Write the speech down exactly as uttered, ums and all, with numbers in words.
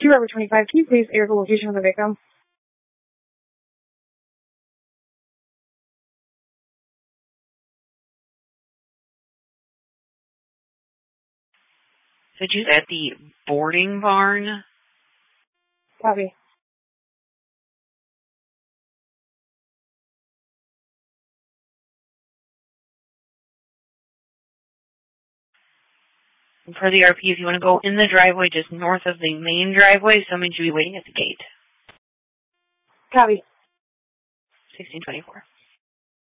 two Robert twenty-five, can you please air the location of the victim? Did you at the boarding barn? Copy. And for the R P, if you want to go in the driveway just north of the main driveway, someone should be waiting at the gate. Copy. sixteen twenty-four.